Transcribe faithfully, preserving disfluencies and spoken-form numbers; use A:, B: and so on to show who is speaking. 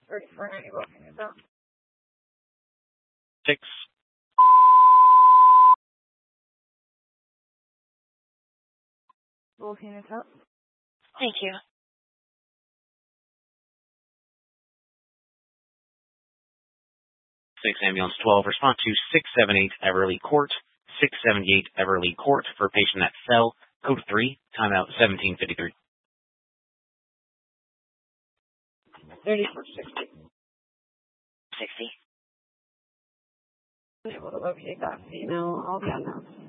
A: thirty-four ninety booking is up.
B: Six.
A: Booking is up.
C: Thank you.
B: Six ambulance twelve. Respond to six seventy-eight Everly Court. Six seventy-eight Everly Court for patient that fell. Code three. Timeout seventeen fifty-three.
A: Thirty-four sixty.
C: Sixty.
A: I'm able to locate that female. I'll be on now.